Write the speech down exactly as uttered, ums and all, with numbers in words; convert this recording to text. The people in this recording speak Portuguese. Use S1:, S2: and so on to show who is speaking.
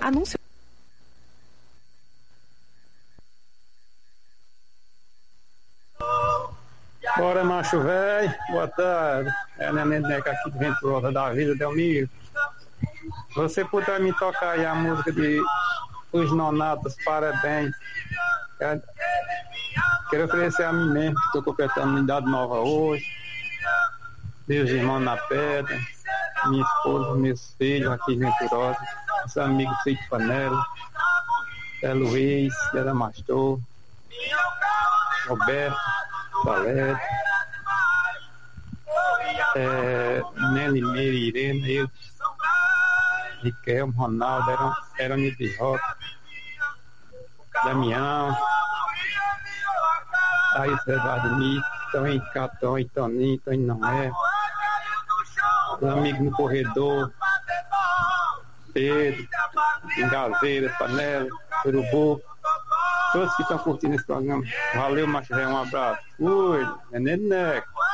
S1: anunciou.
S2: Bora, macho velho, boa tarde. É a Neném Neca aqui de Venturosa da Vida, Delmiro. Você puder me tocar aí a música de Os Nonatos, parabéns. Quero, quero oferecer a mim mesmo, que estou completando uma idade nova hoje. Meus irmãos na pedra, minha esposa, meus filhos aqui em Venturosa, meus amigos Cid Panela, Zé Luiz, Zé Damastor, Roberto, Valério, é, Nelly Meira, Irene, eu, Riquelme, Ronaldo, Eroni de Roca, Damião, Thaís Eduardo Mito, Toninho Catão, Toninho, Toninho não é, os amigos no corredor, Pedro, Engazeira, Panela, Urubu, todos que estão curtindo esse programa. Valeu, macho, um abraço. Fui, Neném Neco.